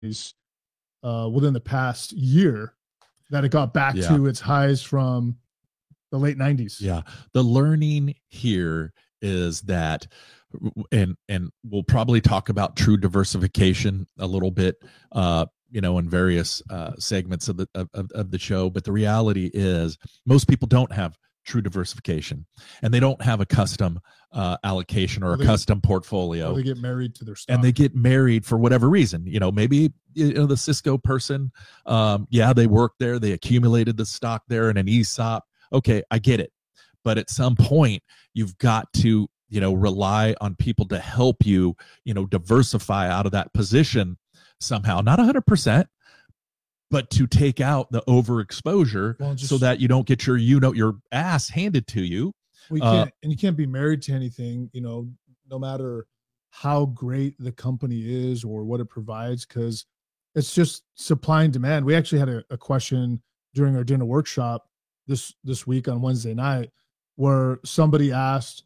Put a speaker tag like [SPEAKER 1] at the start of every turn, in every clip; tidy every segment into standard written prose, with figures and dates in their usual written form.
[SPEAKER 1] within the past year that it got back to its highs from the late 90s.
[SPEAKER 2] Yeah. The learning here is that, and we'll probably talk about true diversification a little bit, in various segments of the show. But the reality is most people don't have true diversification, and they don't have a custom allocation or a custom portfolio.
[SPEAKER 1] Or they get married to their stock.
[SPEAKER 2] And they get married for whatever reason. Maybe the Cisco person, they worked there, they accumulated the stock there in an ESOP. Okay, I get it. But at some point, you've got to, rely on people to help you, diversify out of that position somehow. Not 100%, but to take out the overexposure so that you don't get your ass handed to you.
[SPEAKER 1] And you can't be married to anything, no matter how great the company is or what it provides, because it's just supply and demand. We actually had a question during our dinner workshop this week on Wednesday night where somebody asked,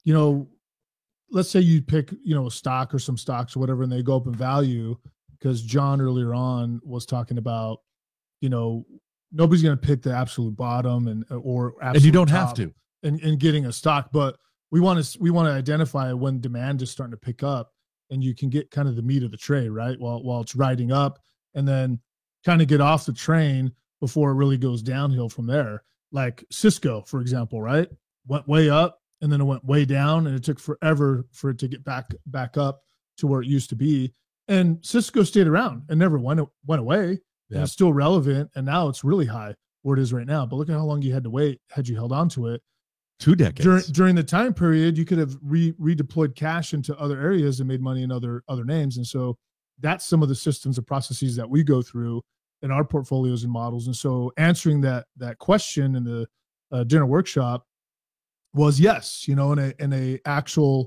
[SPEAKER 1] let's say you pick, a stock or some stocks or whatever, and they go up in value, because John earlier on was talking about, nobody's going to pick the absolute bottom and
[SPEAKER 2] you don't have to
[SPEAKER 1] in getting a stock, but we want to identify when demand is starting to pick up, and you can get kind of the meat of the trade, right? While it's riding up, and then kind of get off the train before it really goes downhill from there. Like Cisco, for example, right? Went way up and then it went way down, and it took forever for it to get back up to where it used to be. And Cisco stayed around and never went away. Yeah. And it's still relevant, and now it's really high where it is right now. But look at how long you had to wait had you held on to it.
[SPEAKER 2] 2 decades.
[SPEAKER 1] During the time period, you could have redeployed cash into other areas and made money in other names. And so that's some of the systems and processes that we go through in our portfolios and models. And so answering that question in the dinner workshop was yes, in a actual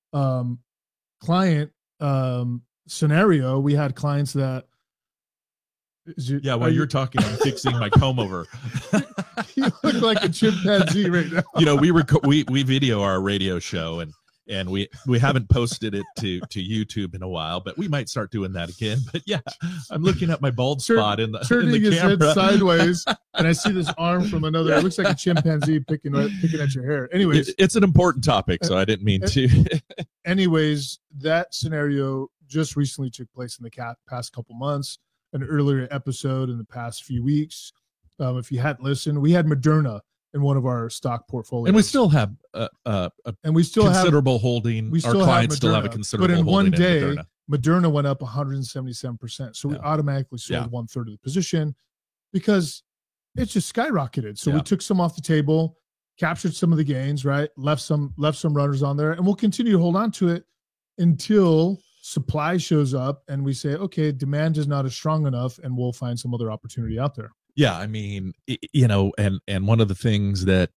[SPEAKER 1] client scenario. We had clients that
[SPEAKER 2] while you're talking, I'm fixing my comb over.
[SPEAKER 1] You look like a chimpanzee right now.
[SPEAKER 2] We video our radio show, and we haven't posted it to YouTube in a while, but we might start doing that again. But yeah, I'm looking at my bald spot in the
[SPEAKER 1] his
[SPEAKER 2] camera.
[SPEAKER 1] Head sideways, and I see this arm from another. It looks like a chimpanzee picking at your hair. Anyways,
[SPEAKER 2] it's an important topic, so I didn't mean to.
[SPEAKER 1] Anyways, that scenario just recently took place in the past couple months. An earlier episode in the past few weeks. If you hadn't listened, we had Moderna in one of our stock portfolios,
[SPEAKER 2] and we still have considerable holding. Our clients still have a considerable.
[SPEAKER 1] But in
[SPEAKER 2] holding
[SPEAKER 1] one day, Moderna went up 177%. So we automatically sold 1/3 of the position because it just skyrocketed. So we took some off the table, captured some of the gains, right? Left some runners on there, and we'll continue to hold on to it until supply shows up and we say, okay, demand is not as strong enough, and we'll find some other opportunity out there.
[SPEAKER 2] Yeah. I mean, and one of the things that,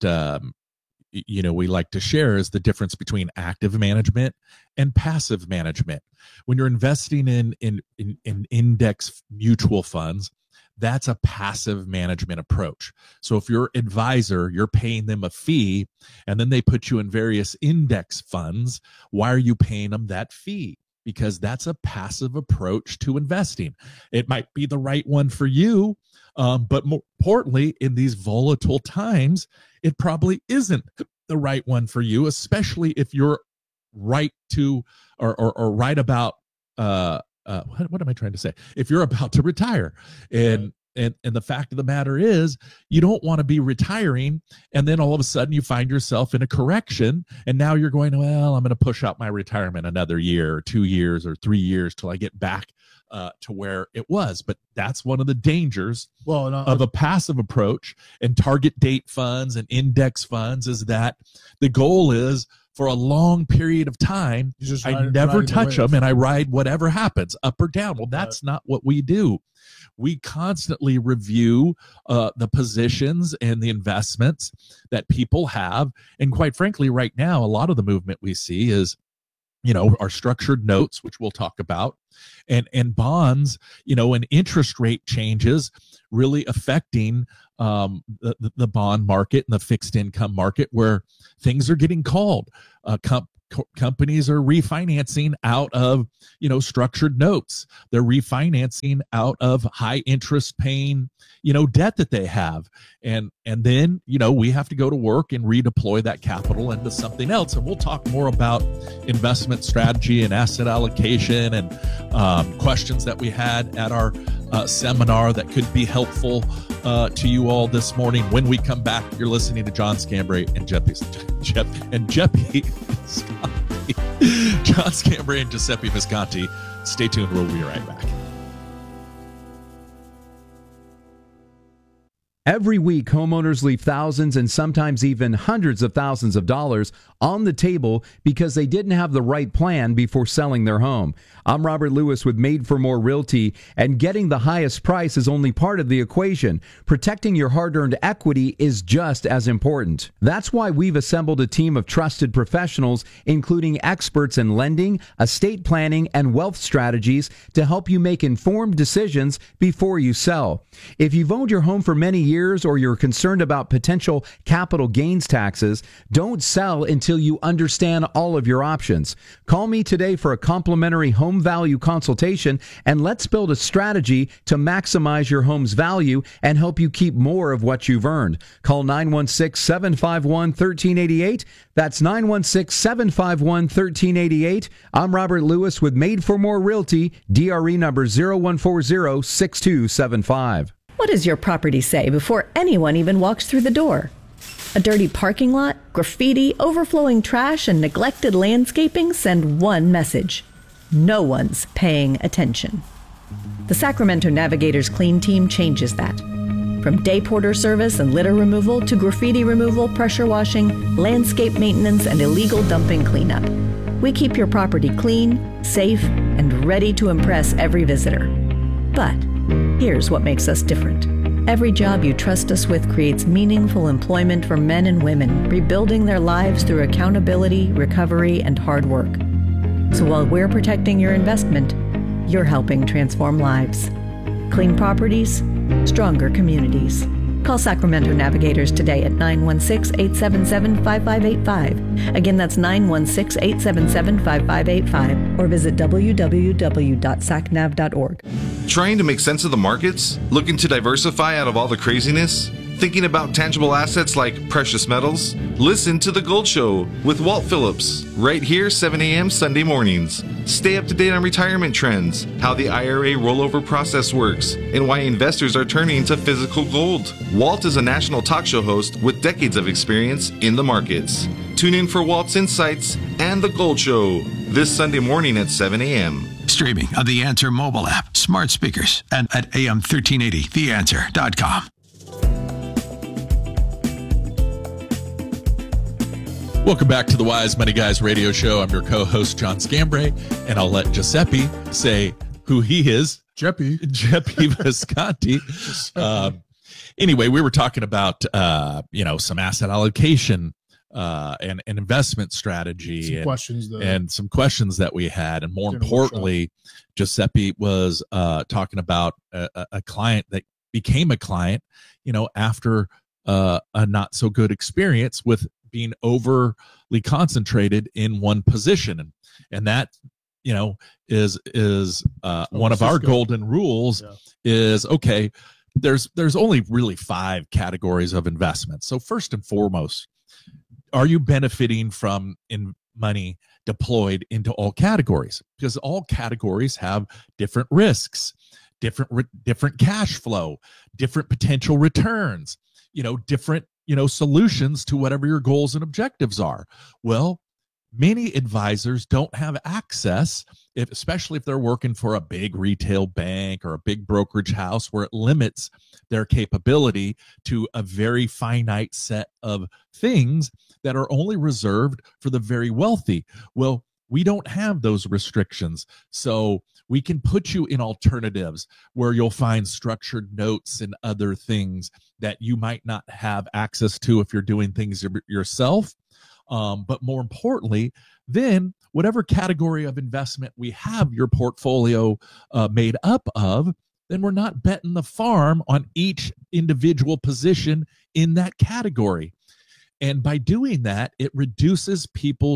[SPEAKER 2] we like to share is the difference between active management and passive management. When you're investing in index mutual funds, that's a passive management approach. So if your advisor, you're paying them a fee, and then they put you in various index funds, why are you paying them that fee? Because that's a passive approach to investing. It might be the right one for you, but more importantly, in these volatile times, it probably isn't the right one for you, especially if you're right to or right about what am I trying to say? If you're about to retire. And the fact of the matter is, you don't want to be retiring, and then all of a sudden you find yourself in a correction, and now you're going, well, I'm going to push out my retirement another year or 2 years or 3 years till I get back to where it was. But that's one of the dangers of a passive approach and target date funds and index funds, is that the goal is for a long period of time, I never touch them and I ride whatever happens, up or down. Well, that's not what we do. We constantly review the positions and the investments that people have. And quite frankly, right now, a lot of the movement we see is, our structured notes, which we'll talk about, and bonds, and interest rate changes really affecting the bond market and the fixed income market, where things are getting called. companies are refinancing out of, structured notes. They're refinancing out of high interest paying, debt that they have. And then, we have to go to work and redeploy that capital into something else. And we'll talk more about investment strategy and asset allocation and questions that we had at our seminar that could be helpful to you all this morning. When we come back, you're listening to John Scambray and Jeppy Visconti. John Scambray and Giuseppe Visconti. Stay tuned. We'll be right back.
[SPEAKER 3] Every week, homeowners leave thousands and sometimes even hundreds of thousands of dollars on the table because they didn't have the right plan before selling their home. I'm Robert Lewis with Made for More Realty, and getting the highest price is only part of the equation. Protecting your hard-earned equity is just as important. That's why we've assembled a team of trusted professionals, including experts in lending, estate planning, and wealth strategies to help you make informed decisions before you sell. If you've owned your home for many years or you're concerned about potential capital gains taxes, don't sell until you understand all of your options. Call me today for a complimentary home value consultation, and let's build a strategy to maximize your home's value and help you keep more of what you've earned. Call 916-751-1388. That's 916-751-1388. I'm Robert Lewis with Made for More Realty, DRE number 0140-6275.
[SPEAKER 4] What does your property say before anyone even walks through the door? A dirty parking lot, graffiti, overflowing trash, and neglected landscaping send one message: no one's paying attention. The Sacramento Navigators Clean Team changes that. From day porter service and litter removal to graffiti removal, pressure washing, landscape maintenance, and illegal dumping cleanup, we keep your property clean, safe, and ready to impress every visitor. But here's what makes us different. Every job you trust us with creates meaningful employment for men and women, rebuilding their lives through accountability, recovery, and hard work. So while we're protecting your investment, you're helping transform lives. Clean properties, stronger communities. Call Sacramento Navigators today at 916-877-5585. Again, that's 916-877-5585. Or visit www.sacnav.org.
[SPEAKER 5] Trying to make sense of the markets? Looking to diversify out of all the craziness? Thinking about tangible assets like precious metals? Listen to The Gold Show with Walt Phillips, right here 7 a.m. Sunday mornings. Stay up to date on retirement trends, how the IRA rollover process works, and why investors are turning to physical gold. Walt is a national talk show host with decades of experience in the markets. Tune in for Walt's insights and The Gold Show this Sunday morning at 7 a.m.
[SPEAKER 6] Streaming on the Answer mobile app, smart speakers, and at am1380theanswer.com.
[SPEAKER 2] Welcome back to the Wise Money Guys radio show. I'm your co-host, John Scambray, and I'll let Giuseppe say who he is.
[SPEAKER 1] Jeppy
[SPEAKER 2] Visconti. Anyway, we were talking about, some asset allocation and investment strategy and some questions that we had. And more importantly, Giuseppe was talking about a client that became a client, after a not so good experience with being overly concentrated in one position. And that, is one of our golden rules is, okay, there's only really 5 categories of investments. So first and foremost, are you benefiting from money deployed into all categories? Because all categories have different risks, different cash flow, different potential returns, different solutions to whatever your goals and objectives are. Well, many advisors don't have access, especially if they're working for a big retail bank or a big brokerage house where it limits their capability to a very finite set of things that are only reserved for the very wealthy. Well, we don't have those restrictions. So we can put you in alternatives where you'll find structured notes and other things that you might not have access to if you're doing things yourself. But more importantly, then whatever category of investment we have your portfolio made up of, then we're not betting the farm on each individual position in that category. And by doing that, it reduces people's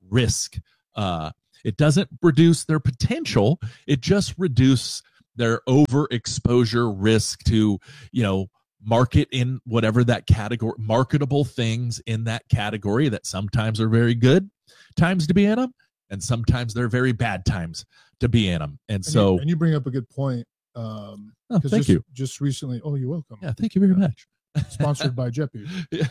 [SPEAKER 2] risk. It doesn't reduce their potential. It just reduces their overexposure risk to, market in whatever that category, marketable things in that category that sometimes are very good times to be in them, and sometimes they're very bad times to be in them. And so,
[SPEAKER 1] you bring up a good point.
[SPEAKER 2] Thank you.
[SPEAKER 1] Just recently, you're welcome.
[SPEAKER 2] Yeah, thank you very much.
[SPEAKER 1] Sponsored by Jeppy.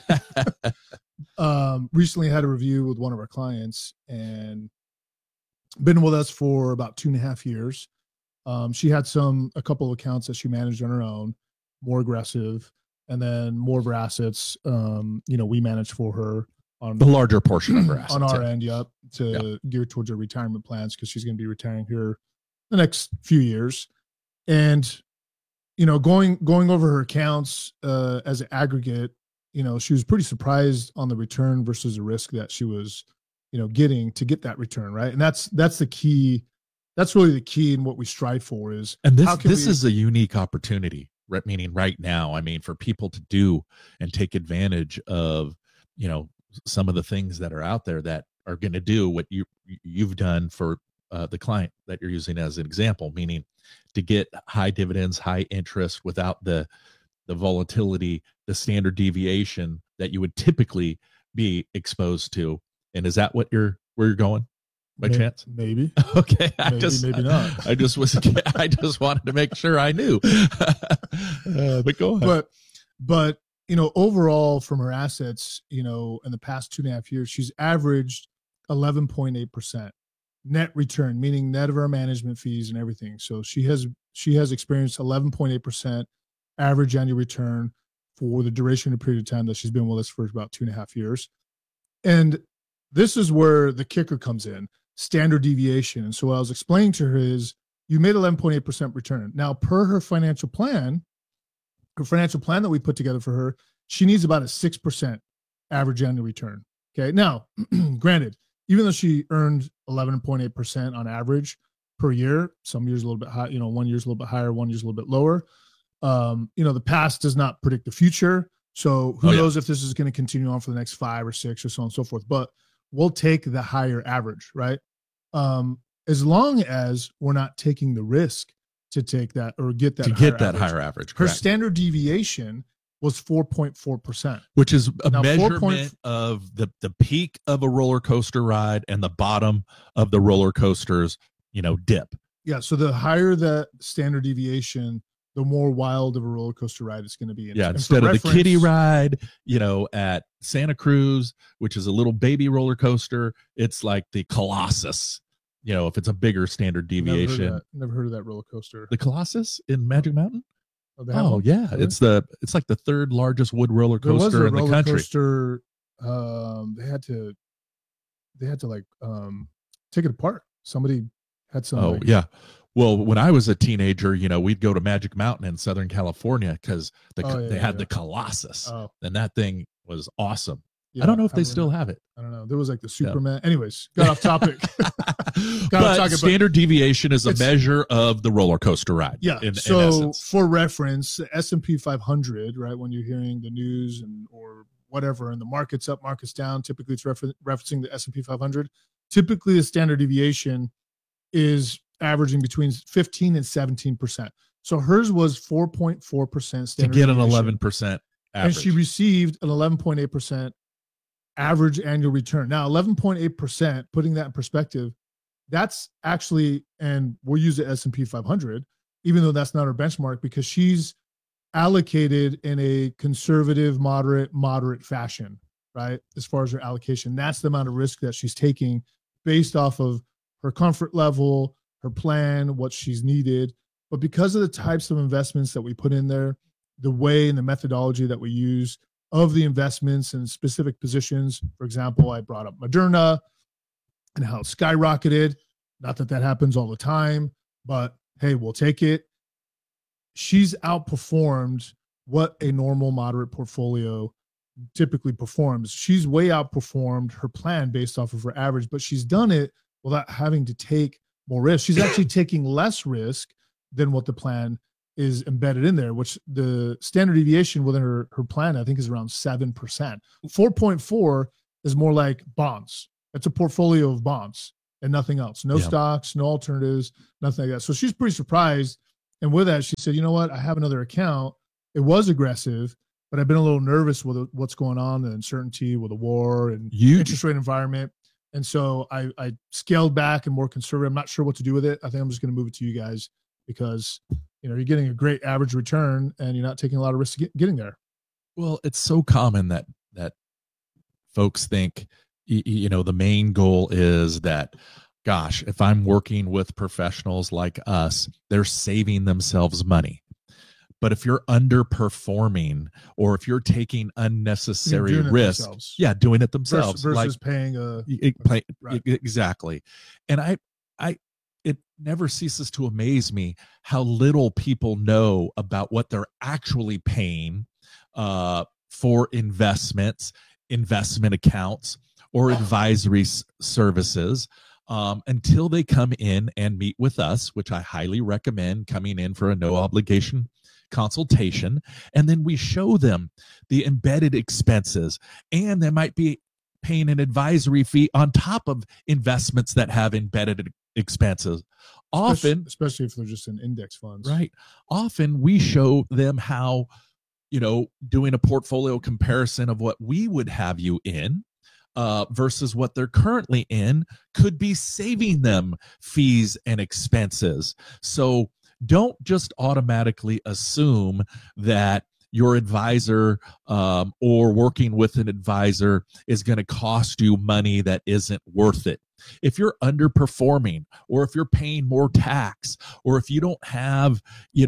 [SPEAKER 1] Recently had a review with one of our clients and been with us for about 2.5 years. She had a couple of accounts that she managed on her own, more aggressive, and then more of her assets, we managed for her on
[SPEAKER 2] the larger portion of her assets
[SPEAKER 1] on our end, gear towards her retirement plans, because she's going to be retiring here the next few years. And, going over her accounts as an aggregate, she was pretty surprised on the return versus the risk that she was, getting to get that return, right? And that's the key. That's really the key in what we strive for is.
[SPEAKER 2] And this is a unique opportunity, right? Meaning right now, for people to do and take advantage of, some of the things that are out there that are going to do what you've done for the client that you're using as an example, meaning to get high dividends, high interest without the volatility, the standard deviation that you would typically be exposed to. And is that where you're going by chance?
[SPEAKER 1] Maybe.
[SPEAKER 2] Okay.
[SPEAKER 1] Maybe not.
[SPEAKER 2] I just wanted to make sure I knew. But go ahead.
[SPEAKER 1] But overall from her assets, in the past 2.5 years, she's averaged 11.8% net return, meaning net of our management fees and everything. So she has experienced 11.8% average annual return for the duration of period of time that she's been with us for about 2.5 years. And this is where the kicker comes in, standard deviation. And so what I was explaining to her is you made 11.8% return. Now, per her financial plan that we put together for her, she needs about a 6% average annual return. Okay. Now, granted, even though she earned 11.8% on average per year, some years a little bit high, 1 year's a little bit higher, 1 year's a little bit lower. The past does not predict the future. So who knows if this is going to continue on for the next 5 or 6 or so on and so forth, but we'll take the higher average, right? As long as we're not taking the risk to take that or get that
[SPEAKER 2] higher average.
[SPEAKER 1] Her standard deviation was 4.4%,
[SPEAKER 2] which is a measurement of the peak of a roller coaster ride and the bottom of the roller coaster's, dip.
[SPEAKER 1] Yeah. So the higher the standard deviation, the more wild of a roller coaster ride it's going to be.
[SPEAKER 2] Instead of the kiddie ride, at Santa Cruz, which is a little baby roller coaster, it's like the Colossus. If it's a bigger standard deviation.
[SPEAKER 1] Never heard of that roller coaster.
[SPEAKER 2] The Colossus in Magic Mountain?
[SPEAKER 1] Oh
[SPEAKER 2] yeah. Really? It's like the third largest wood roller coaster in the country.
[SPEAKER 1] Coaster, they had to take it apart. Somebody had some.
[SPEAKER 2] Yeah. Well, when I was a teenager, we'd go to Magic Mountain in Southern California because they had the Colossus, and that thing was awesome. Yeah, I don't know if they still have it.
[SPEAKER 1] I don't know. There was like the Superman. Yeah. Anyways, got off topic.
[SPEAKER 2] Standard deviation is a measure of the roller coaster ride.
[SPEAKER 1] Yeah. So for reference, the S&P 500, right? When you're hearing the news or whatever, and the market's up, market's down, typically it's referencing the S&P 500. Typically, the standard deviation is averaging between 15 and 17%. So hers was 4.4% standard
[SPEAKER 2] to get an
[SPEAKER 1] deviation.
[SPEAKER 2] 11% average.
[SPEAKER 1] And she received an 11.8% average annual return. Now, 11.8%, putting that in perspective, that's actually, and we'll use the S&P 500, even though that's not her benchmark, because she's allocated in a conservative, moderate fashion, right? As far as her allocation, that's the amount of risk that she's taking based off of her comfort level, her plan, what she's needed. But because of the types of investments that we put in there, the way and the methodology that we use of the investments and specific positions, for example, I brought up Moderna and how it skyrocketed. Not that happens all the time, but hey, we'll take it. She's outperformed what a normal moderate portfolio typically performs. She's way outperformed her plan based off of her average, but she's done it without having to take more risk. She's actually taking less risk than what the plan is embedded in there, which the standard deviation within her plan, I think, is around 7%. 4.4 is more like bonds. That's a portfolio of bonds and nothing else. No stocks, no alternatives, nothing like that. So she's pretty surprised. And with that, she said, you know what? I have another account. It was aggressive, but I've been a little nervous with what's going on, the uncertainty with the war and interest rate environment. And so I scaled back and more conservative. I'm not sure what to do with it. I think I'm just going to move it to you guys because, you're getting a great average return and you're not taking a lot of risk getting there.
[SPEAKER 2] Well, it's so common that folks think, the main goal is that, gosh, if I'm working with professionals like us, they're saving themselves money. But if you're underperforming or if you're taking unnecessary risk, doing it themselves
[SPEAKER 1] versus paying
[SPEAKER 2] right. Exactly. And it never ceases to amaze me how little people know about what they're actually paying for investments, investment accounts, or advisory services until they come in and meet with us, which I highly recommend coming in for a no obligation consultation. And then we show them the embedded expenses, and they might be paying an advisory fee on top of investments that have embedded expenses. Often,
[SPEAKER 1] especially if they're just in index funds.
[SPEAKER 2] Right. Often we show them how, doing a portfolio comparison of what we would have you in versus what they're currently in could be saving them fees and expenses. So don't just automatically assume that your advisor or working with an advisor is going to cost you money that isn't worth it. If you're underperforming, or if you're paying more tax, or if you don't have,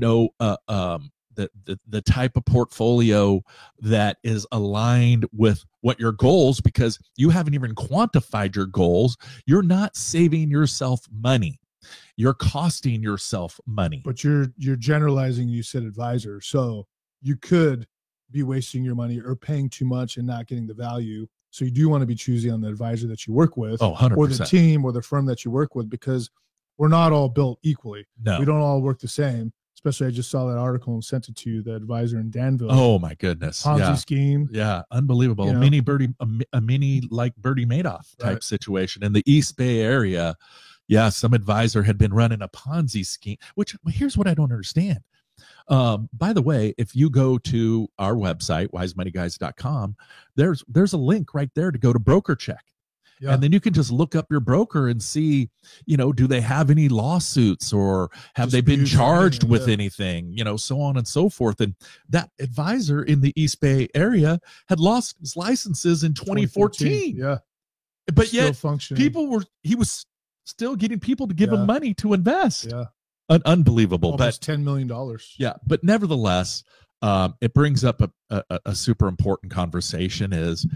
[SPEAKER 2] the type of portfolio that is aligned with what your goals, because you haven't even quantified your goals, you're not saving yourself money. You're costing yourself money.
[SPEAKER 1] But you're generalizing. You said advisor, so you could be wasting your money or paying too much and not getting the value. So you do want to be choosy on the advisor that you work with,
[SPEAKER 2] 100%.
[SPEAKER 1] Or the team or the firm that you work with, because we're not all built equally.
[SPEAKER 2] No,
[SPEAKER 1] we don't all work the same. Especially, I just saw that article and sent it to you, the advisor in Danville.
[SPEAKER 2] Oh my goodness.
[SPEAKER 1] Ponzi scheme.
[SPEAKER 2] Yeah. Unbelievable. A mini like Bernie Madoff type situation in the East Bay area. Yeah. Some advisor had been running a Ponzi scheme, which here's what I don't understand. By the way, if you go to our website, wisemoneyguys.com, there's a link right there to go to broker check. Yeah. And then you can just look up your broker and see, do they have any lawsuits, or have they been charged with anything, so on and so forth. And that advisor in the East Bay area had lost his licenses in 2014.
[SPEAKER 1] Yeah.
[SPEAKER 2] But still yet he was still getting people to give him money to invest.
[SPEAKER 1] Yeah.
[SPEAKER 2] Unbelievable.
[SPEAKER 1] Almost $10 million.
[SPEAKER 2] Yeah. But nevertheless, it brings up a super important conversation is,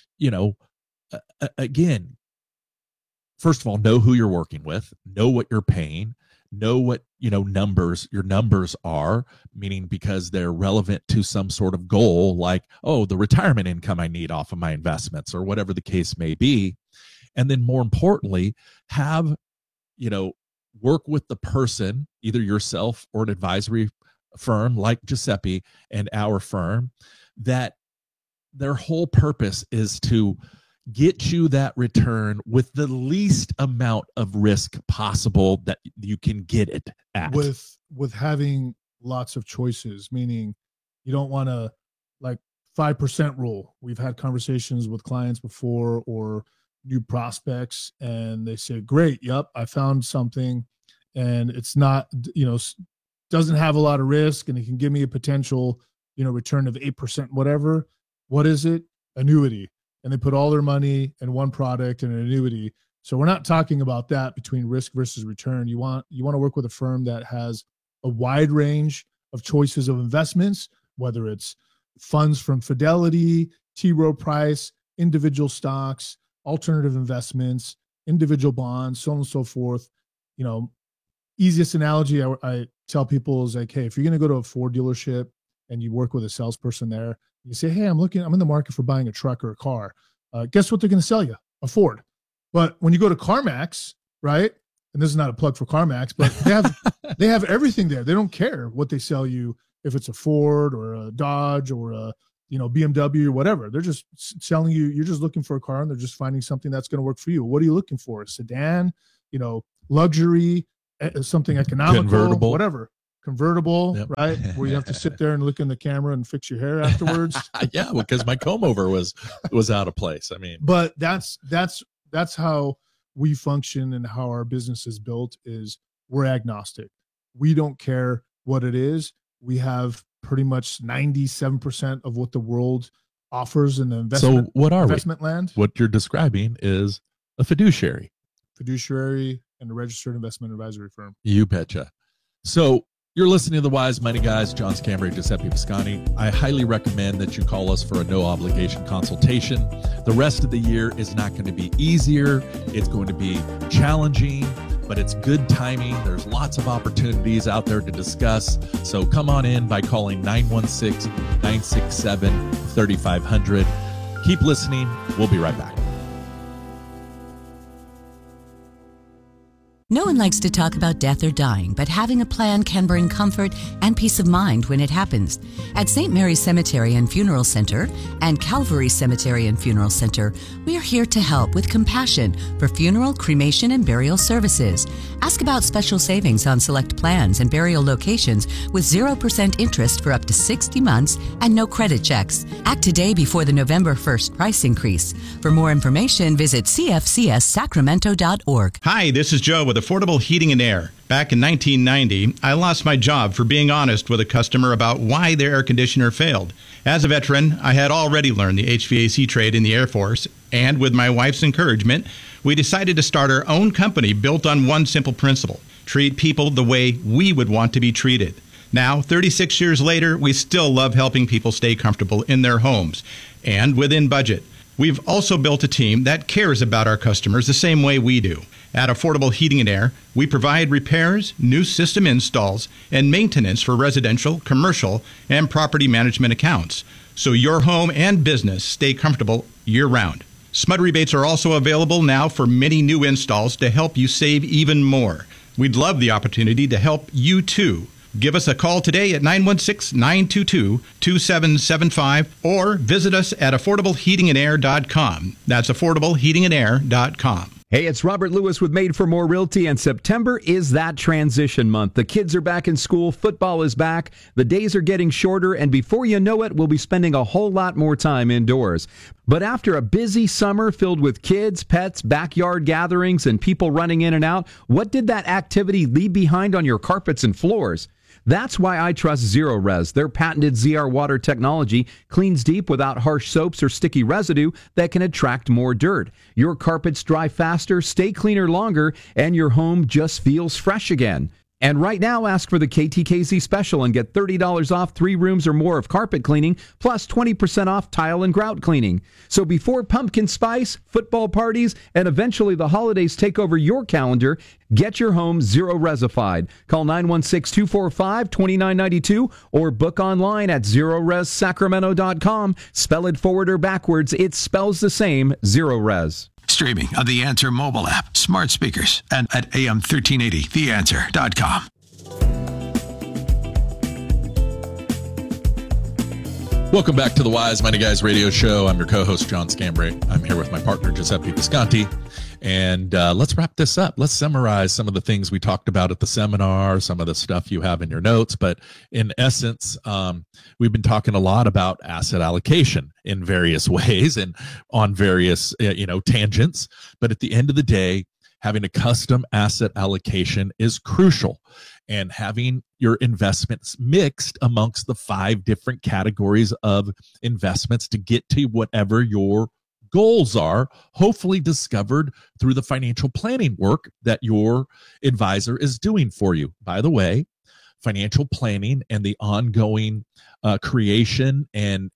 [SPEAKER 2] again, first of all, know who you're working with, know what you're paying, know what, your numbers are, meaning because they're relevant to some sort of goal, like, the retirement income I need off of my investments, or whatever the case may be. And then more importantly, have, work with the person, either yourself or an advisory firm like Giuseppe and our firm, that their whole purpose is to get you that return with the least amount of risk possible that you can get it at.
[SPEAKER 1] With having lots of choices, meaning you don't want to, like, 5% rule. We've had conversations with clients before, or new prospects, and they say, great, yep, I found something, and it's not, doesn't have a lot of risk, and it can give me a potential, return of 8%, whatever. What is it? Annuity. And they put all their money in one product and an annuity. So we're not talking about that between risk versus return. You want to work with a firm that has a wide range of choices of investments, whether it's funds from Fidelity, T. Rowe Price, individual stocks, alternative investments, individual bonds, so on and so forth. Easiest analogy I tell people is like, hey, if you're going to go to a Ford dealership and you work with a salesperson there, you say, hey, I'm in the market for buying a truck or a car. Guess what they're going to sell you? A Ford. But when you go to CarMax, right? And this is not a plug for CarMax, but they have everything there. They don't care what they sell you, if it's a Ford or a Dodge or a BMW or whatever. They're just selling you. You're just looking for a car and they're just finding something that's going to work for you. What are you looking for? A sedan, luxury, something economical, whatever. Convertible, yep. Right? Where you have to sit there and look in the camera and fix your hair afterwards.
[SPEAKER 2] Yeah, because my comb over was out of place. I mean,
[SPEAKER 1] but that's how we function and how our business is built. Is we're agnostic. We don't care what it is. We have pretty much 97% of what the world offers in the investment.
[SPEAKER 2] So what are
[SPEAKER 1] investment
[SPEAKER 2] we?
[SPEAKER 1] Land?
[SPEAKER 2] What you're describing is a fiduciary
[SPEAKER 1] and a registered investment advisory firm.
[SPEAKER 2] You betcha. So you're listening to The Wise Money Guys, John Scambray, Giuseppe Visconti. I highly recommend that you call us for a no-obligation consultation. The rest of the year is not going to be easier. It's going to be challenging, but it's good timing. There's lots of opportunities out there to discuss. So come on in by calling 916-967-3500. Keep listening. We'll be right back.
[SPEAKER 7] No one likes to talk about death or dying, but having a plan can bring comfort and peace of mind when it happens. At St. Mary's Cemetery and Funeral Center and Calvary Cemetery and Funeral Center, we are here to help with compassion for funeral, cremation, and burial services. Ask about special savings on select plans and burial locations with 0% interest for up to 60 months and no credit checks. Act today before the November 1st price increase. For more information, visit cfcssacramento.org.
[SPEAKER 8] Hi, this is Joe with Affordable Heating and Air. Back in 1990, I lost my job for being honest with a customer about why their air conditioner failed. As a veteran, I had already learned the HVAC trade in the Air Force, and with my wife's encouragement, we decided to start our own company built on one simple principle: treat people the way we would want to be treated. Now, 36 years later, we still love helping people stay comfortable in their homes and within budget. We've also built a team that cares about our customers the same way we do. At Affordable Heating and Air, we provide repairs, new system installs, and maintenance for residential, commercial, and property management accounts, so your home and business stay comfortable year-round. SMUD rebates are also available now for many new installs to help you save even more. We'd love the opportunity to help you too. Give us a call today at 916-922-2775 or visit us at affordableheatingandair.com. That's affordableheatingandair.com.
[SPEAKER 3] Hey, it's Robert Lewis with Made for More Realty, and September is that transition month. The kids are back in school, football is back, the days are getting shorter, and before you know it, we'll be spending a whole lot more time indoors. But after a busy summer filled with kids, pets, backyard gatherings, and people running in and out, what did that activity leave behind on your carpets and floors? That's why I trust Zerorez. Their patented ZR water technology cleans deep without harsh soaps or sticky residue that can attract more dirt. Your carpets dry faster, stay cleaner longer, and your home just feels fresh again. And right now, ask for the KTKZ special and get $30 off 3 rooms or more of carpet cleaning, plus 20% off tile and grout cleaning. So before pumpkin spice, football parties, and eventually the holidays take over your calendar, get your home Zerorez-ified. Call 916-245-2992 or book online at ZerorezSacramento.com. Spell it forward or backwards, it spells the same, Zerorez.
[SPEAKER 6] Streaming on the Answer mobile app, smart speakers, and at AM1380theanswer.com.
[SPEAKER 2] Welcome back to the Wise Money Guys radio show. I'm your co-host, John Scambray. I'm here with my partner, Giuseppe Visconti. And let's wrap this up. Let's summarize some of the things we talked about at the seminar, some of the stuff you have in your notes. But in essence, we've been talking a lot about asset allocation in various ways and on various, tangents. But at the end of the day, having a custom asset allocation is crucial. And having your investments mixed amongst the 5 different categories of investments to get to whatever your goals are, hopefully discovered through the financial planning work that your advisor is doing for you. By the way, financial planning and the ongoing creation and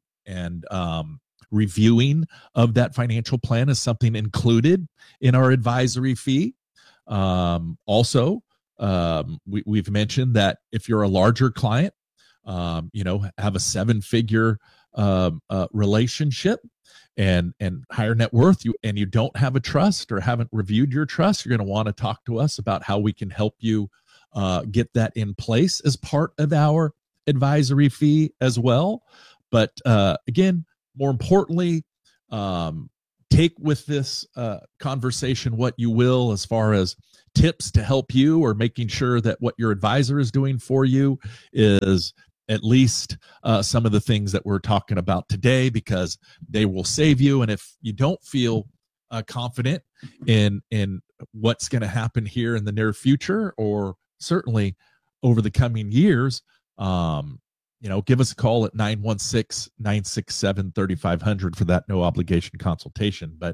[SPEAKER 2] reviewing of that financial plan is something included in our advisory fee. Also, we've mentioned that if you're a larger client, have a 7-figure relationship and higher net worth, you don't have a trust or haven't reviewed your trust, you're going to want to talk to us about how we can help you get that in place as part of our advisory fee as well. But again, more importantly, take with this conversation what you will as far as tips to help you, or making sure that what your advisor is doing for you is at least some of the things that we're talking about today, because they will save you. And if you don't feel confident in what's going to happen here in the near future, or certainly over the coming years, give us a call at 916-967-3500 for that no obligation consultation. But,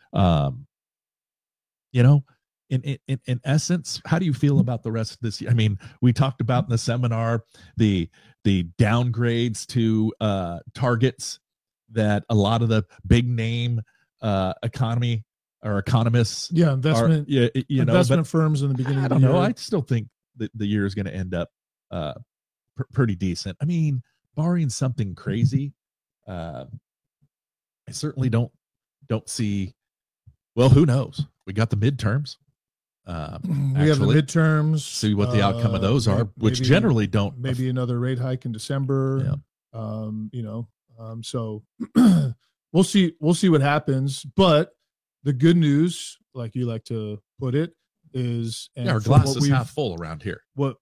[SPEAKER 2] in essence, how do you feel about the rest of this year? I mean, we talked about in the seminar, the downgrades to targets that a lot of the big name economy or economists,
[SPEAKER 1] investment firms in the beginning.
[SPEAKER 2] I don't know. I still think that the year is going to end up pretty decent. I mean, barring something crazy, I certainly don't see. Well, who knows? We got the midterms.
[SPEAKER 1] We have the midterms.
[SPEAKER 2] See what the outcome of those are, which generally don't.
[SPEAKER 1] Maybe another rate hike in December.
[SPEAKER 2] Yeah.
[SPEAKER 1] So we'll see. We'll see what happens. But the good news, like you like to put it, is
[SPEAKER 2] our glass is half full around here.
[SPEAKER 1] What?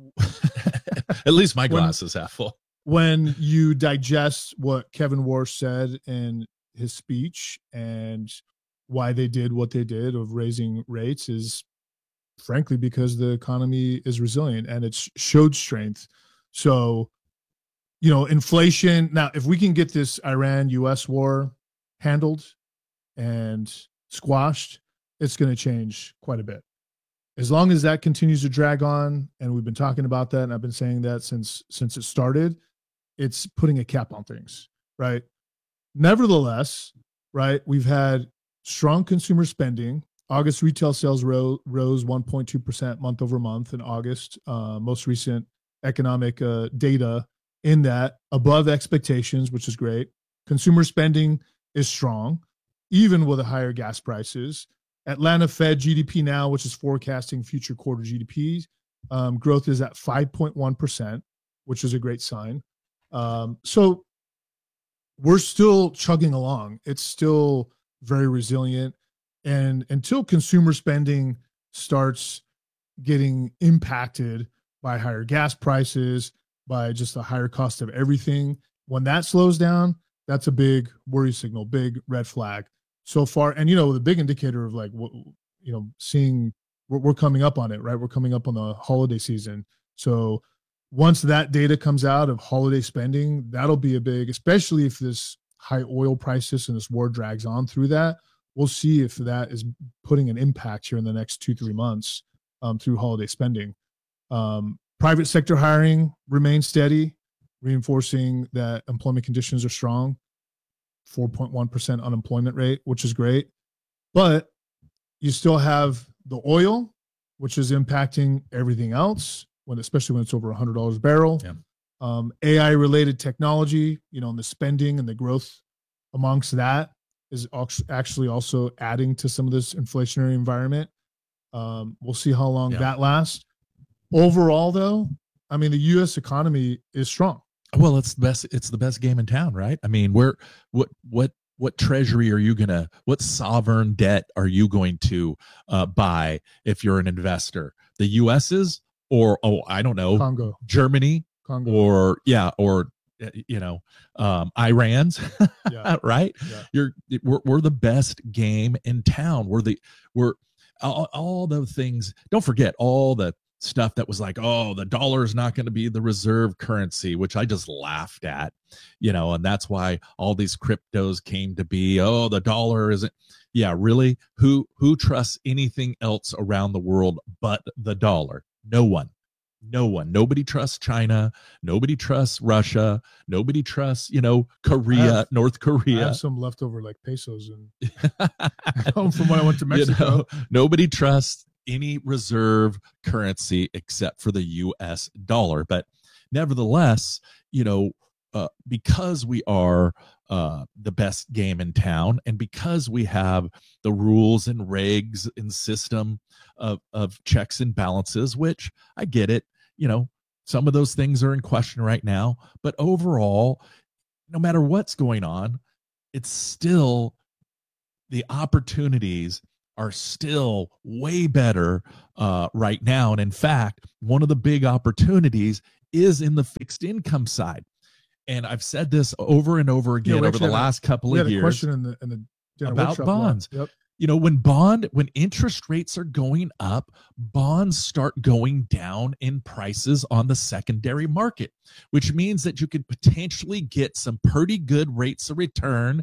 [SPEAKER 2] At least my glass is half full.
[SPEAKER 1] When you digest what Kevin Warsh said in his speech and why they did what they did of raising rates, is frankly because the economy is resilient and it's showed strength. So, inflation. Now, if we can get this Iran-US war handled and squashed, it's going to change quite a bit. As long as that continues to drag on, and we've been talking about that, and I've been saying that since it started, it's putting a cap on things, right? Nevertheless, right, we've had strong consumer spending. August retail sales rose 1.2% month over month in August. Most recent economic data in that, above expectations, which is great. Consumer spending is strong, even with the higher gas prices. Atlanta Fed GDP now, which is forecasting future quarter GDP growth, is at 5.1%, which is a great sign. So we're still chugging along. It's still very resilient. And until consumer spending starts getting impacted by higher gas prices, by just the higher cost of everything, when that slows down, that's a big worry signal, big red flag. So far, and the big indicator of seeing we're coming up on it, right? We're coming up on the holiday season. So once that data comes out of holiday spending, that'll be a big, especially if this high oil prices and this war drags on through that. We'll see if that is putting an impact here in the next 2-3 months through holiday spending. Private sector hiring remains steady, reinforcing that employment conditions are strong. 4.1% unemployment rate, which is great. But you still have the oil, which is impacting everything else, especially when it's over $100 a barrel.
[SPEAKER 2] Yeah.
[SPEAKER 1] AI-related technology, and the spending and the growth amongst that is actually also adding to some of this inflationary environment. We'll see how long that lasts. Overall, though, I mean, the U.S. economy is strong.
[SPEAKER 2] Well, it's the best game in town, right? I mean, what treasury are you what sovereign debt are you going to buy if you're an investor? The U.S.'s, or I don't know,
[SPEAKER 1] Congo,
[SPEAKER 2] Germany, or Iran's, right? Yeah. We're the best game in town. We're all the things. Don't forget all the stuff that was like, the dollar is not going to be the reserve currency, which I just laughed at, and that's why all these cryptos came to be. The dollar isn't. Yeah, really? Who trusts anything else around the world but the dollar? No one. Nobody trusts China. Nobody trusts Russia. Nobody trusts, Korea, North Korea.
[SPEAKER 1] I have some leftover pesos and from when I went to Mexico.
[SPEAKER 2] Nobody trusts any reserve currency except for the U.S. dollar. But nevertheless, because we are the best game in town, and because we have the rules and regs and system of checks and balances, which I get it, some of those things are in question right now. But overall, no matter what's going on, it's still, the opportunities are still way better right now. And in fact, one of the big opportunities is in the fixed income side. And I've said this over and over again over the last couple of years.
[SPEAKER 1] A question in the
[SPEAKER 2] about bonds.
[SPEAKER 1] Yep.
[SPEAKER 2] You know, when interest rates are going up, bonds start going down in prices on the secondary market, which means that you could potentially get some pretty good rates of return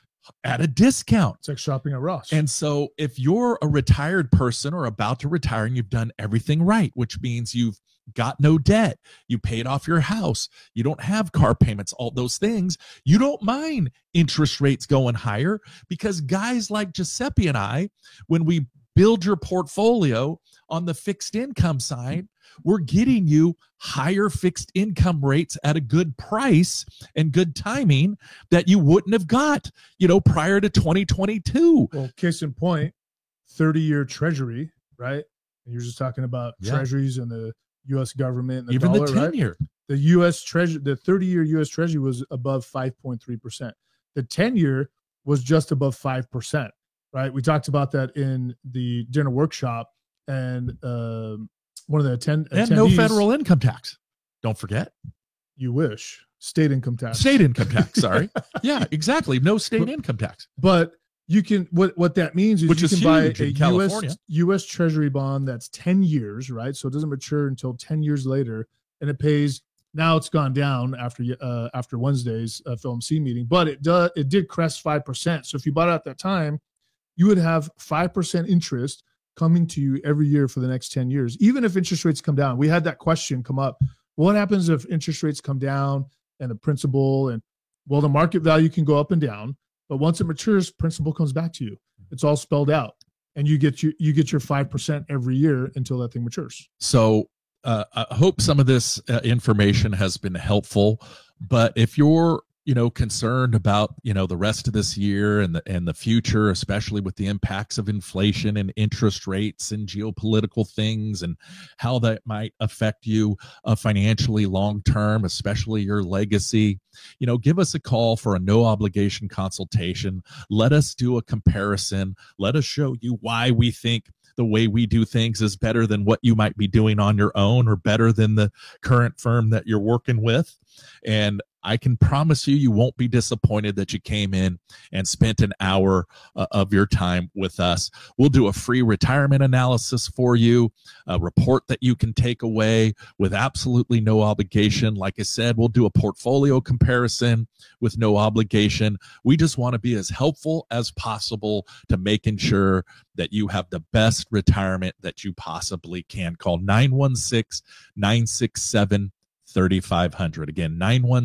[SPEAKER 2] at a discount.
[SPEAKER 1] It's like shopping at Ross.
[SPEAKER 2] And so if you're a retired person or about to retire and you've done everything right, which means you've got no debt, you paid off your house, you don't have car payments, all those things, you don't mind interest rates going higher, because guys like Giuseppe and I, when we build your portfolio on the fixed income side, we're getting you higher fixed income rates at a good price and good timing that you wouldn't have got, prior to 2022.
[SPEAKER 1] Well, case in point, 30-year treasury, right? And you're just talking about treasuries and the U.S. government and the
[SPEAKER 2] even
[SPEAKER 1] dollar,
[SPEAKER 2] the 10-year.
[SPEAKER 1] Right? The U.S. treasury, the 30-year U.S. treasury was above 5.3%. The 10-year was just above 5%, right? We talked about that in the dinner workshop, and one of the attendees,
[SPEAKER 2] no federal income tax. Don't forget.
[SPEAKER 1] You wish. State income tax.
[SPEAKER 2] State income tax. Sorry. Yeah, exactly. No state income tax.
[SPEAKER 1] But you can, what that means is,
[SPEAKER 2] which
[SPEAKER 1] you
[SPEAKER 2] is
[SPEAKER 1] can buy
[SPEAKER 2] a
[SPEAKER 1] U.S. Treasury bond that's 10 years, right? So it doesn't mature until 10 years later, and it pays. Now it's gone down after Wednesday's FOMC meeting, but it did crest 5%. So if you bought it at that time, you would have 5% interest coming to you every year for the next 10 years, even if interest rates come down. We had that question come up. What happens if interest rates come down and the principal the market value can go up and down, but once it matures, principal comes back to you. It's all spelled out, and you get your 5% every year until that thing matures.
[SPEAKER 2] So I hope some of this information has been helpful, but if you're concerned about, the rest of this year and the future, especially with the impacts of inflation and interest rates and geopolitical things and how that might affect you financially long-term, especially your legacy, give us a call for a no obligation consultation. Let us do a comparison. Let us show you why we think the way we do things is better than what you might be doing on your own, or better than the current firm that you're working with. And I can promise you won't be disappointed that you came in and spent an hour of your time with us. We'll do a free retirement analysis for you, a report that you can take away with absolutely no obligation. Like I said, we'll do a portfolio comparison with no obligation. We just want to be as helpful as possible to making sure that you have the best retirement that you possibly can. Call 916-967-3500. Again,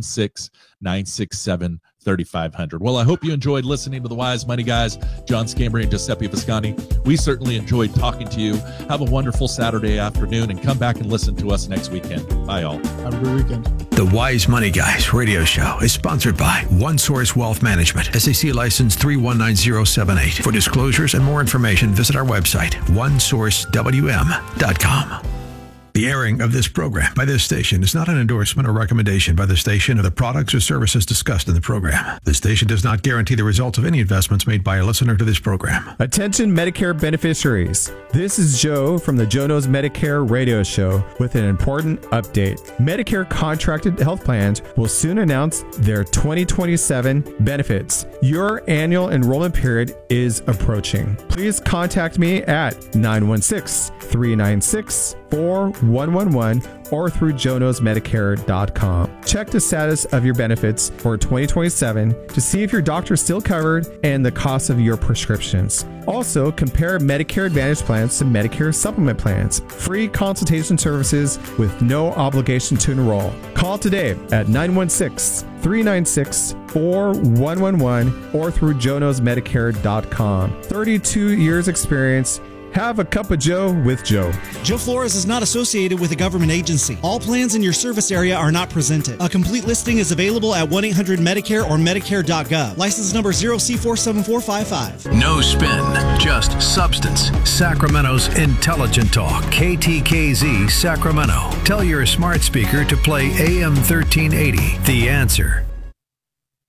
[SPEAKER 2] 916-967-3500. Well, I hope you enjoyed listening to the Wise Money Guys, John Scambry and Giuseppe Visconti. We certainly enjoyed talking to you. Have a wonderful Saturday afternoon, and come back and listen to us next weekend. Bye, all.
[SPEAKER 1] Have a good weekend.
[SPEAKER 6] The Wise Money Guys radio show is sponsored by OneSource Wealth Management, SEC license 319078. For disclosures and more information, visit our website, onesourcewm.com. The airing of this program by this station is not an endorsement or recommendation by the station of the products or services discussed in the program. The station does not guarantee the results of any investments made by a listener to this program.
[SPEAKER 9] Attention Medicare beneficiaries. This is Joe from the Joe Knows Medicare radio show with an important update. Medicare contracted health plans will soon announce their 2027 benefits. Your annual enrollment period is approaching. Please contact me at 916-396-4111 or through joeknowsmedicare.com. Check the status of your benefits for 2027 to see if your doctor is still covered and the cost of your prescriptions. Also, compare Medicare Advantage plans to Medicare Supplement plans. Free consultation services with no obligation to enroll. Call today at 916-396-4111 or through joeknowsmedicare.com. 32 years experience. Have a cup of Joe with Joe.
[SPEAKER 10] Joe Flores is not associated with a government agency. All plans in your service area are not presented. A complete listing is available at 1-800-MEDICARE or Medicare.gov. License number 0C47455.
[SPEAKER 6] No spin, just substance. Sacramento's Intelligent Talk, KTKZ Sacramento. Tell your smart speaker to play AM 1380. The Answer.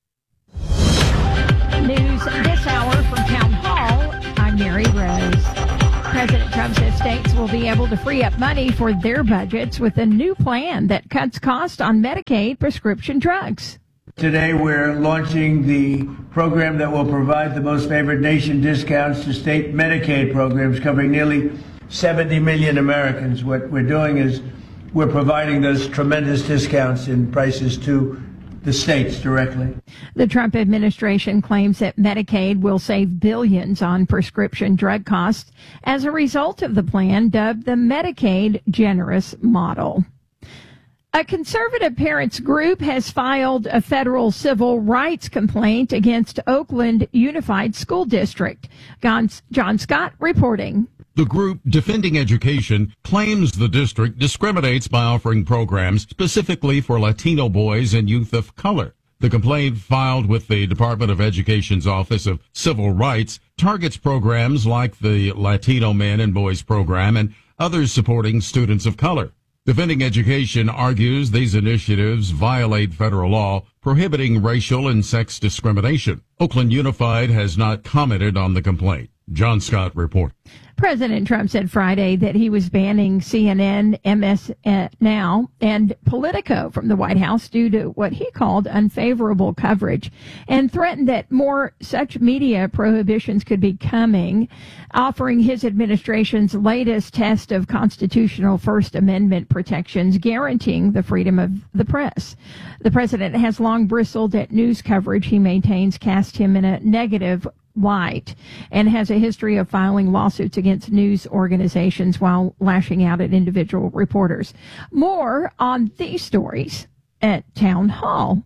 [SPEAKER 11] Trump said states will be able to free up money for their budgets with a new plan that cuts costs on Medicaid prescription drugs.
[SPEAKER 12] Today, we're launching the program that will provide the most favored nation discounts to state Medicaid programs covering nearly 70 million Americans. What we're doing is we're providing those tremendous discounts in prices to the states directly.
[SPEAKER 11] The Trump administration claims that Medicaid will save billions on prescription drug costs as a result of the plan dubbed the Medicaid Generous Model. A conservative parents group has filed a federal civil rights complaint against Oakland Unified School District. John Scott reporting.
[SPEAKER 13] The group Defending Education claims the district discriminates by offering programs specifically for Latino boys and youth of color. The complaint filed with the Department of Education's Office of Civil Rights targets programs like the Latino Men and Boys program and others supporting students of color. Defending Education argues these initiatives violate federal law prohibiting racial and sex discrimination. Oakland Unified has not commented on the complaint. John Scott reports.
[SPEAKER 11] President Trump said Friday that he was banning CNN, MS Now, and Politico from the White House due to what he called unfavorable coverage, and threatened that more such media prohibitions could be coming, offering his administration's latest test of constitutional First Amendment protections guaranteeing the freedom of the press. The president has long bristled at news coverage he maintains cast him in a negative light and has a history of filing lawsuits against news organizations while lashing out at individual reporters. More on these stories at Town Hall.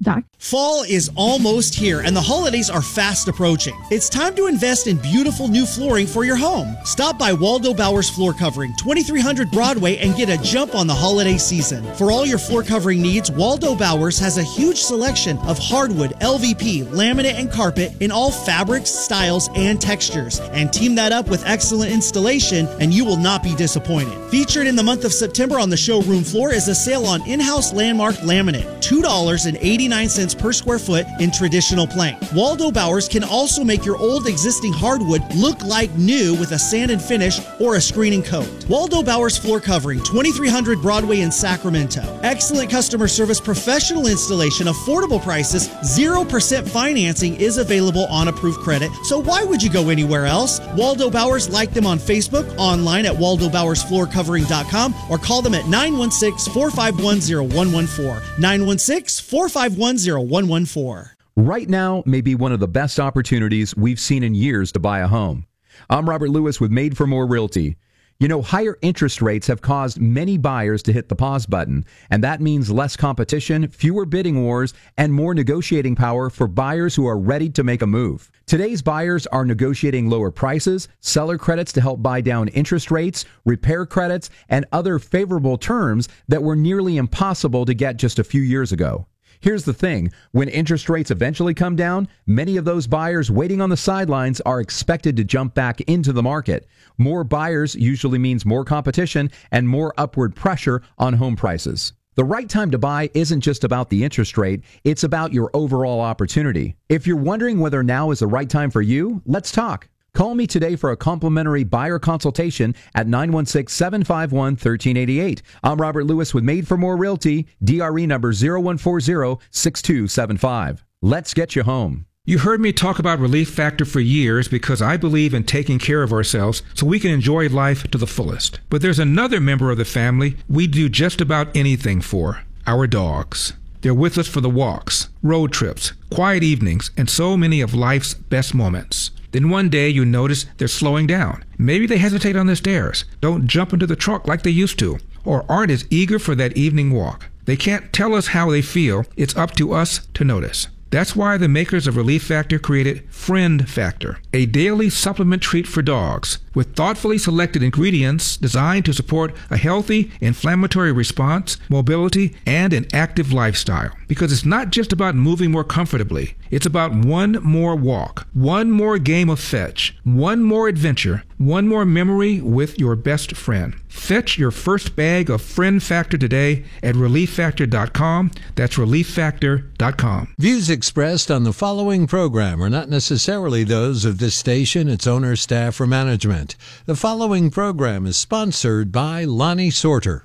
[SPEAKER 10] Fall is almost here and the holidays are fast approaching. It's time to invest in beautiful new flooring for your home. Stop by Waldo Bowers Floor Covering, 2300 Broadway, and get a jump on the holiday season. For all your floor covering needs, Waldo Bowers has a huge selection of hardwood, LVP, laminate, and carpet in all fabrics, styles, and textures. And team that up with excellent installation and you will not be disappointed. Featured in the month of September on the showroom floor is a sale on in-house Landmark laminate, $2.89 per square foot in traditional plank. Waldo Bowers can also make your old existing hardwood look like new with a sand and finish or a screening coat. Waldo Bowers Floor Covering, 2300 Broadway in Sacramento. Excellent customer service, professional installation, affordable prices, 0% financing is available on approved credit. So why would you go anywhere else? Waldo Bowers, like them on Facebook, online at waldobowersfloorcovering.com, or call them at 916-451-0114. 916-451-0114.
[SPEAKER 3] Right now may be one of the best opportunities we've seen in years to buy a home. I'm Robert Lewis with Made for More Realty. You know, higher interest rates have caused many buyers to hit the pause button, and that means less competition, fewer bidding wars, and more negotiating power for buyers who are ready to make a move. Today's buyers are negotiating lower prices, seller credits to help buy down interest rates, repair credits, and other favorable terms that were nearly impossible to get just a few years ago. Here's the thing, when interest rates eventually come down, many of those buyers waiting on the sidelines are expected to jump back into the market. More buyers usually means more competition and more upward pressure on home prices. The right time to buy isn't just about the interest rate, it's about your overall opportunity. If you're wondering whether now is the right time for you, let's talk. Call me today for a complimentary buyer consultation at 916-751-1388. I'm Robert Lewis with Made for More Realty, DRE number 0140-6275. Let's get you home.
[SPEAKER 14] You heard me talk about Relief Factor for years because I believe in taking care of ourselves so we can enjoy life to the fullest. But there's another member of the family we do just about anything for, our dogs. They're with us for the walks, road trips, quiet evenings, and so many of life's best moments. Then one day you notice they're slowing down. Maybe they hesitate on the stairs, don't jump into the truck like they used to, or aren't as eager for that evening walk. They can't tell us how they feel. It's up to us to notice. That's why the makers of Relief Factor created Friend Factor, a daily supplement treat for dogs with thoughtfully selected ingredients designed to support a healthy inflammatory response, mobility, and an active lifestyle. because it's not just about moving more comfortably. It's about one more walk, one more game of fetch, one more adventure, one more memory with your best friend. Fetch your first bag of Friend Factor today at ReliefFactor.com. That's ReliefFactor.com.
[SPEAKER 15] Views expressed on the following program are not necessarily those of this station, its owner, staff, or management. The following program is sponsored by Lonnie Sorter.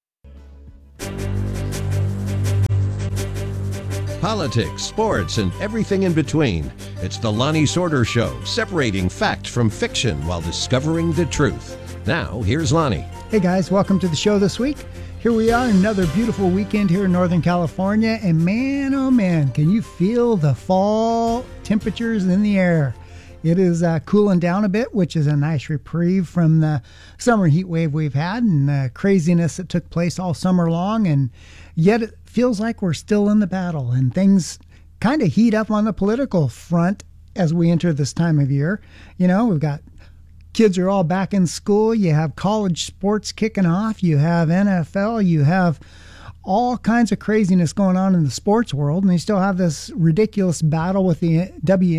[SPEAKER 15] Politics, sports, and everything in between. It's the Lonnie Sorter Show, separating fact from fiction while discovering the truth. Now, here's Lonnie.
[SPEAKER 16] Hey guys, welcome to the show this week. Here we are, another beautiful weekend here in Northern California, and man, oh man, can you feel the fall temperatures in the air? It is cooling down a bit, which is a nice reprieve from the summer heat wave we've had and the craziness that took place all summer long, and yet it feels like we're still in the battle, and things kind of heat up on the political front as we enter this time of year. You know, we've got kids are all back in school. You have college sports kicking off. You have NFL. You have all kinds of craziness going on in the sports world. And you still have this ridiculous battle with the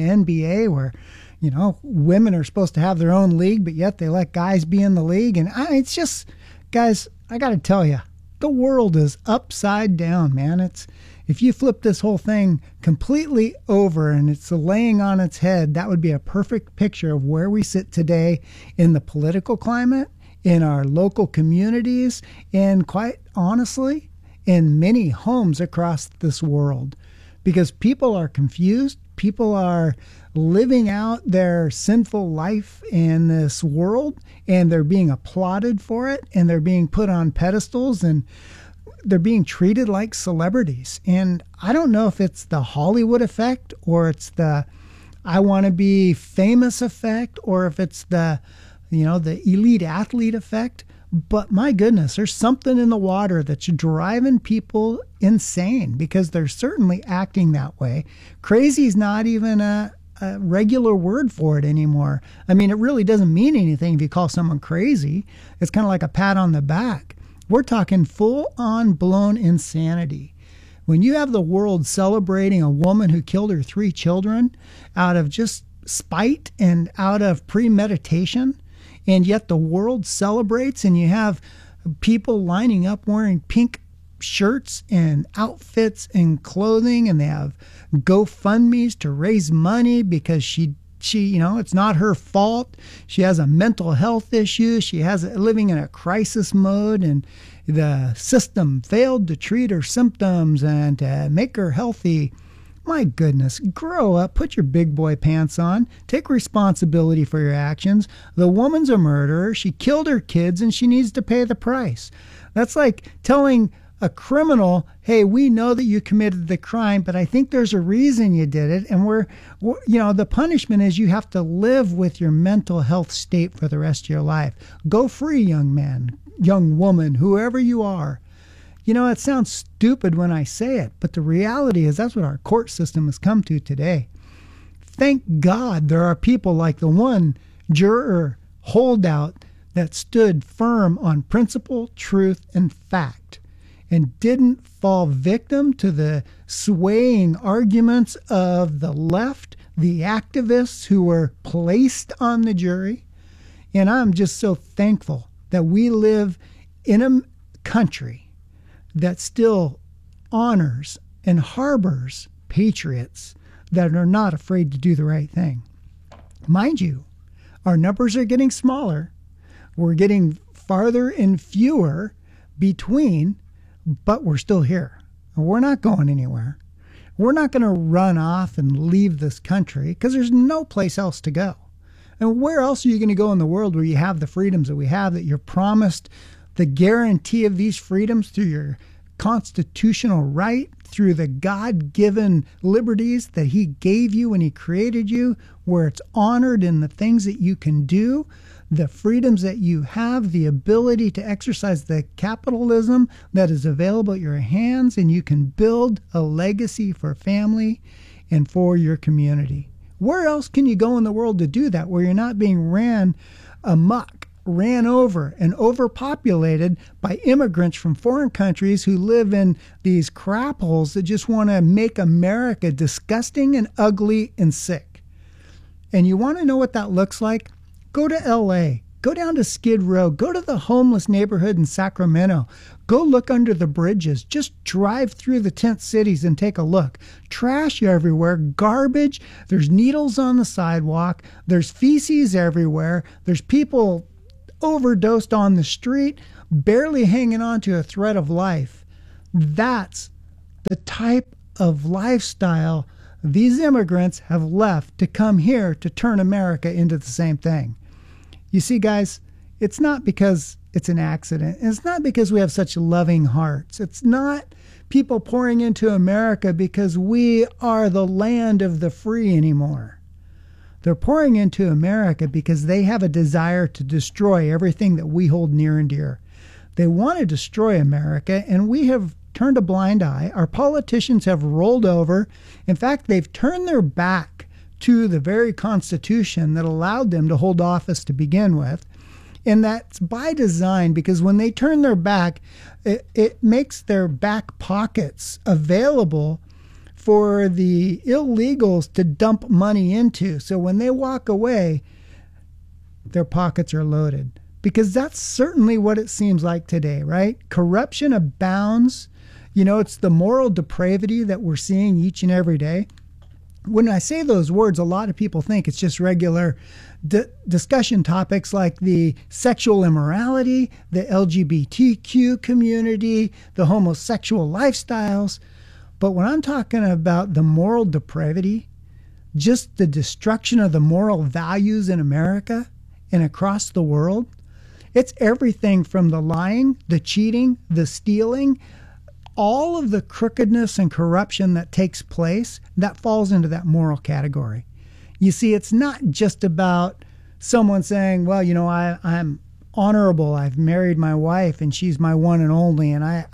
[SPEAKER 16] WNBA where, you know, women are supposed to have their own league, but yet they let guys be in the league. And it's just, guys, I got to tell you, the world is upside down, man. If you flip this whole thing completely over and it's laying on its head, that would be a perfect picture of where we sit today in the political climate, in our local communities, and quite honestly, in many homes across this world. Because people are confused, people are living out their sinful life in this world, and they're being applauded for it, and they're being put on pedestals, and they're being treated like celebrities. And I don't know if it's the Hollywood effect, or it's the I want to be famous effect, or if it's the, you know, the elite athlete effect. But my goodness, there's something in the water that's driving people insane, because they're certainly acting that way. Crazy is not even a regular word for it anymore. I mean, it really doesn't mean anything if you call someone crazy. It's kind of like a pat on the back. We're talking full-on blown insanity. When you have the world celebrating a woman who killed her 3 children out of just spite and out of premeditation, and yet the world celebrates, and you have people lining up wearing pink shirts and outfits and clothing, and they have GoFundMes to raise money because she, you know, it's not her fault. She has a mental health issue. She has living in a crisis mode, and the system failed to treat her symptoms and to make her healthy. My goodness, grow up, put your big boy pants on, take responsibility for your actions. The woman's a murderer. She killed her kids, and she needs to pay the price. That's like telling a criminal, hey, we know that you committed the crime, but I think there's a reason you did it. And we're you know, the punishment is you have to live with your mental health state for the rest of your life. Go free, young man, young woman, whoever you are. You know, it sounds stupid when I say it, but the reality is that's what our court system has come to today. Thank God there are people like the one juror holdout that stood firm on principle, truth, and fact, and didn't fall victim to the swaying arguments of the left, the activists who were placed on the jury. And I'm just so thankful that we live in a country that still honors and harbors patriots that are not afraid to do the right thing. Mind you, our numbers are getting smaller. We're getting farther and fewer between, but we're still here. We're not going anywhere. We're not going to run off and leave this country because there's no place else to go. And where else are you going to go in the world where you have the freedoms that we have, that you're promised the guarantee of these freedoms through your constitutional right, through the God-given liberties that he gave you when he created you, where it's honored in the things that you can do, the freedoms that you have, the ability to exercise the capitalism that is available at your hands, and you can build a legacy for family and for your community. Where else can you go in the world to do that where you're not being ran amok ran over and overpopulated by immigrants from foreign countries who live in these crap holes that just want to make America disgusting and ugly and sick. And you want to know what that looks like? Go to LA. Go down to Skid Row. Go to the homeless neighborhood in Sacramento. Go look under the bridges. Just drive through the tent cities and take a look. Trash everywhere, garbage. There's needles on the sidewalk. There's feces everywhere. There's people overdosed on the street, barely hanging on to a thread of life. That's the type of lifestyle these immigrants have left to come here to turn America into the same thing. You see, guys, it's not because it's an accident. It's not because we have such loving hearts. It's not people pouring into America because we are the land of the free anymore. They're pouring into America because they have a desire to destroy everything that we hold near and dear. They want to destroy America, and we have turned a blind eye. Our politicians have rolled over. In fact, they've turned their back to the very Constitution that allowed them to hold office to begin with. And that's by design, because when they turn their back, it makes their back pockets available for the illegals to dump money into. So when they walk away, their pockets are loaded. Because that's certainly what it seems like today, right? Corruption abounds. You know, it's the moral depravity that we're seeing each and every day. When I say those words, a lot of people think it's just regular discussion topics like the sexual immorality, the LGBTQ community, the homosexual lifestyles. But when I'm talking about the moral depravity, just the destruction of the moral values in America and across the world, it's everything from the lying, the cheating, the stealing, all of the crookedness and corruption that takes place, that falls into that moral category. You see, it's not just about someone saying, well, you know, I'm honorable. I've married my wife and she's my one and only. And I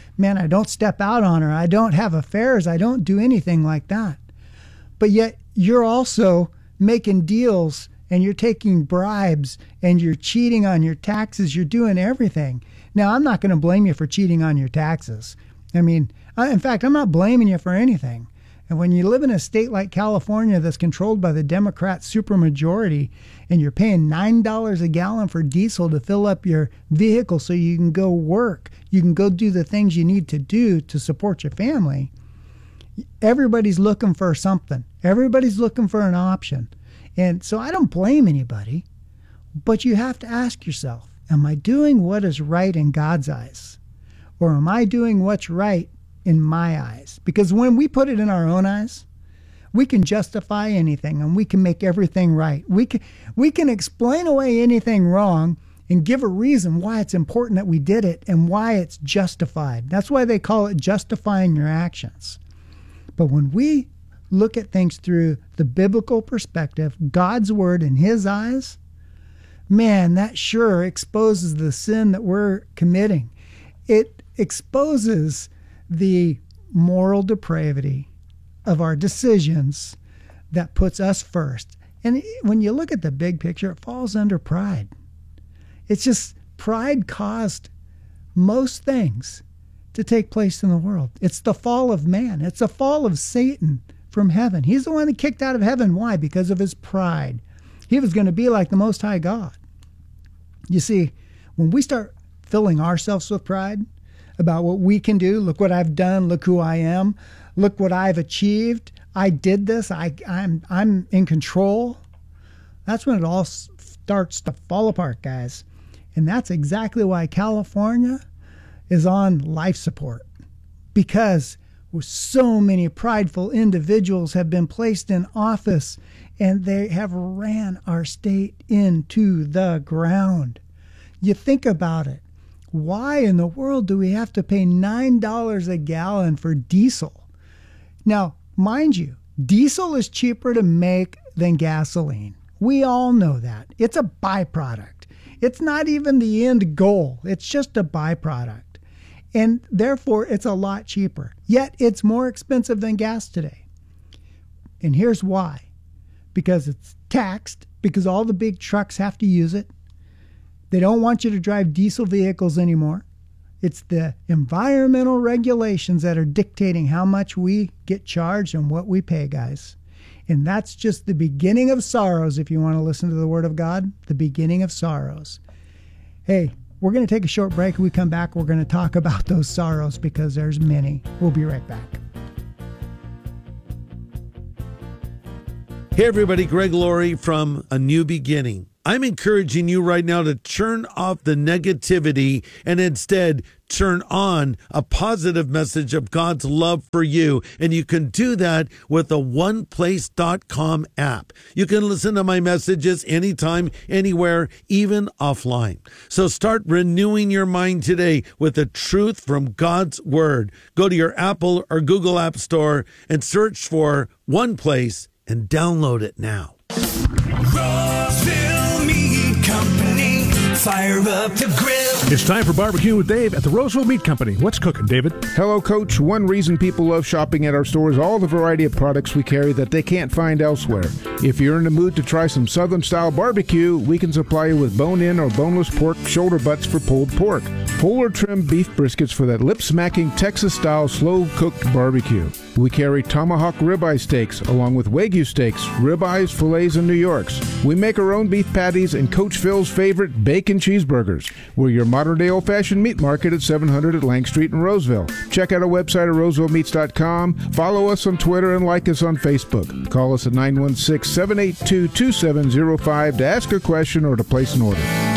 [SPEAKER 16] don't step out on her. I don't have affairs. I don't do anything like that. But yet you're also making deals and you're taking bribes and you're cheating on your taxes. You're doing everything. Now, I'm not going to blame you for cheating on your taxes. I mean, in fact, I'm not blaming you for anything. And when you live in a state like California that's controlled by the Democrat supermajority and you're paying $9 a gallon for diesel to fill up your vehicle so you can go work, you can go do the things you need to do to support your family, everybody's looking for something. Everybody's looking for an option. And so I don't blame anybody, but you have to ask yourself, am I doing what is right in God's eyes? Or am I doing what's right in my eyes? Because when we put it in our own eyes, we can justify anything and we can make everything right. We can explain away anything wrong and give a reason why it's important that we did it and why it's justified. That's why they call it justifying your actions. But when we look at things through the biblical perspective, God's word in his eyes, man, that sure exposes the sin that we're committing. It exposes the moral depravity of our decisions that puts us first. And when you look at the big picture, it falls under pride. It's just pride caused most things to take place in the world. It's the fall of man. It's the fall of Satan from heaven. He's the one that kicked out of heaven. Why? Because of his pride. He was going to be like the Most High God. You see, when we start filling ourselves with pride about what we can do, look what I've done, look who I am, look what I've achieved, I did this, I'm in control, that's when it all starts to fall apart, guys. And that's exactly why California is on life support, because so many prideful individuals have been placed in office and they have ran our state into the ground. You think about it. Why in the world do we have to pay $9 a gallon for diesel? Now, mind you, diesel is cheaper to make than gasoline. We all know that. It's a byproduct. It's not even the end goal. It's just a byproduct. And therefore, it's a lot cheaper. Yet, it's more expensive than gas today. And here's why. Because it's taxed, because all the big trucks have to use it, They don't want you to drive diesel vehicles anymore. It's the environmental regulations that are dictating how much we get charged and what we pay, guys. And that's just the beginning of sorrows, if you want to listen to the Word of God, the beginning of sorrows. Hey, we're going to take a short break. When we come back, we're going to talk about those sorrows because there's many. We'll be right back.
[SPEAKER 17] Hey everybody, Greg Laurie from A New Beginning. I'm encouraging you right now to turn off the negativity and instead turn on a positive message of God's love for you. And you can do that with the oneplace.com app. You can listen to my messages anytime, anywhere, even offline. So start renewing your mind today with the truth from God's Word. Go to your Apple or Google App Store and search for One Place and download it now.
[SPEAKER 18] Roseville Meat Company, fire up the grill.
[SPEAKER 19] It's time for Barbecue with Dave at the Roseville Meat Company. What's cooking, David?
[SPEAKER 20] Hello, Coach. One reason people love shopping at our store is all the variety of products we carry that they can't find elsewhere. If you're in the mood to try some Southern-style barbecue, we can supply you with bone-in or boneless pork shoulder butts for pulled pork, whole or trimmed beef briskets for that lip-smacking Texas-style slow-cooked barbecue. We carry tomahawk ribeye steaks along with Wagyu steaks, ribeyes, fillets, and New Yorks. We make our own beef patties and Coach Phil's favorite bacon cheeseburgers. We're your modern-day old-fashioned meat market at 700 at Lang Street in Roseville. Check out our website at rosevillemeats.com. Follow us on Twitter and like us on Facebook. Call us at 916-782-2705 to ask a question or to place an order.